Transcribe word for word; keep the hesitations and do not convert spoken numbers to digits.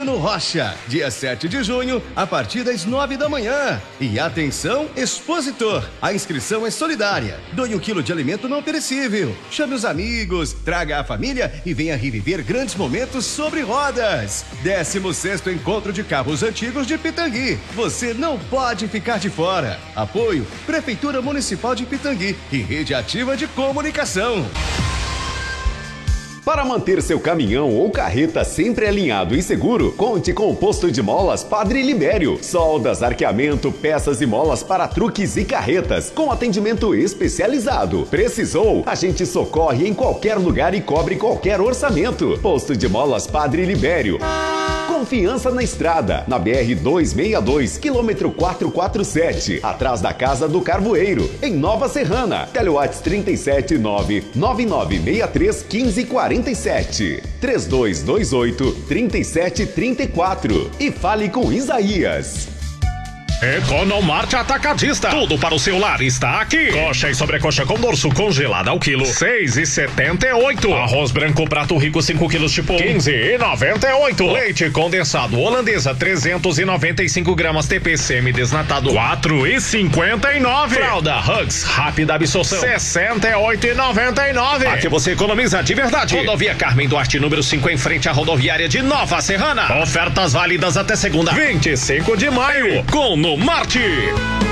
no Rocha, dia sete de junho, a partir das nove da manhã. E atenção, expositor, a inscrição é solidária. Doe um quilo de alimento não perecível. Chame os amigos, traga a família e venha reviver grandes momentos sobre rodas. décimo sexto Encontro de Carros Antigos de Pitangui. Você não pode ficar de fora. Apoio Prefeitura Municipal de Pitangui e Rede Ativa de Comunicação. Para manter seu caminhão ou carreta sempre alinhado e seguro, conte com o posto de molas Padre Libério. Soldas, arqueamento, peças e molas para truques e carretas, com atendimento especializado. Precisou? A gente socorre em qualquer lugar e cobre qualquer orçamento. Posto de molas Padre Libério. Confiança na estrada, na B R duzentos e sessenta e dois, quilômetro quatrocentos e quarenta e sete, atrás da Casa do Carvoeiro, em Nova Serrana. Telewatts trinta e sete nove nove nove seis três um cinco quatro sete, três dois dois oito, três sete três quatro e fale com Isaías. Economarte Atacadista. Tudo para o seu lar está aqui. Coxa e sobrecoxa com dorso congelada ao quilo, seis e setenta e oito. Arroz branco prato rico cinco quilos tipo quinze e noventa e oito. Leite condensado holandesa trezentos e noventa e cinco gramas T P semi-desnatado quatro e cinquenta e nove. Fralda Hugs rápida absorção sessenta e oito e noventa e nove. Aqui você economiza de verdade. Rodovia Carmen Duarte número cinco em frente à rodoviária de Nova Serrana. Ofertas válidas até segunda, vinte e cinco de maio. Com no Marte.